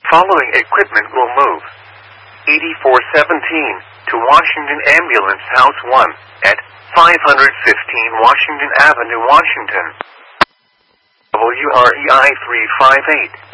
Following equipment will move. 8417 to Washington Ambulance House 1 at 515 Washington Avenue, Washington. WREI 358.